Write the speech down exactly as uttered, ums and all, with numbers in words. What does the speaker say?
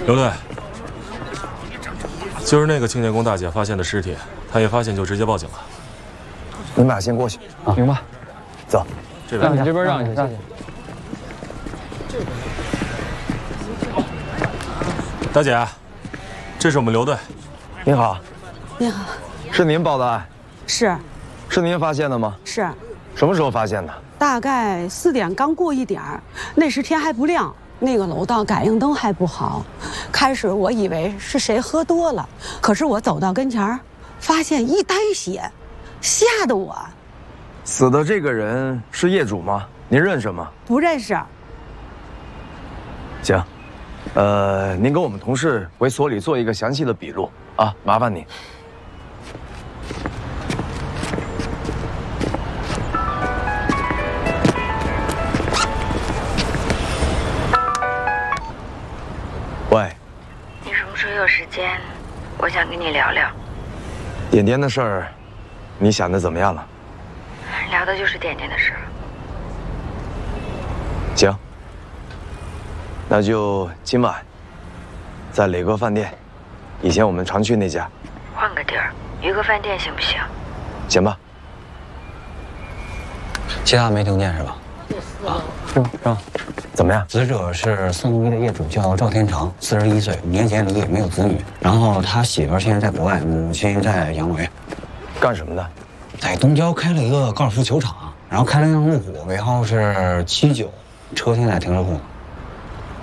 刘队，今儿那个清洁工大姐发现的尸体，她一发现就直接报警了。 你们俩先过去啊，明白。 走， 这边让你这边让一下，谢谢。 大姐，这是我们刘队。 您好， 你好， 是您报的案？ 是， 是您发现的吗？ 是， 什么时候发现的？ 大概四点刚过一点儿，那时天还不亮，那个楼道感应灯还不好。开始我以为是谁喝多了，可是我走到跟前儿，发现一袋血，吓得我。 死的这个人是业主吗？您认识吗？ 不认识。 行，呃，您跟我们同事回所里做一个详细的笔录啊，麻烦您。喂， 你什么时候有时间？我想跟你聊聊。 点点的事儿，你想的怎么样了？ 聊的就是点点的事儿。 行，那就今晚在磊哥饭店，以前我们常去那家。 换个地儿，鱼哥饭店行不行？ 行吧。 其他没听见是吧？啊， 是吗？是吗？ 怎么样？ 死者是宋东一的业主，叫赵天成，四十一岁，五年前离异，没有子女。然后他媳妇现在在国外，母亲在杨伟。 干什么的？ 在东郊开了一个高尔夫球场，然后开了辆路虎，尾号是七九，车现在停车库。